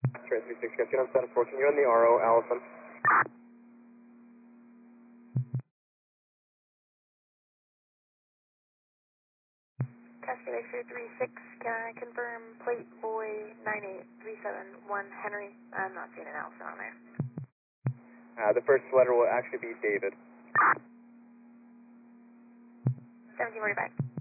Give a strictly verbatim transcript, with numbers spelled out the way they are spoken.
Train three six, got you on status four. Can you on the R O, Allison? Cascade X-ray three six, can I confirm plate boy nine eight three seven one Henry? I'm not seeing an Allison on there. Uh, the first letter will actually be David. seventeen forty-five.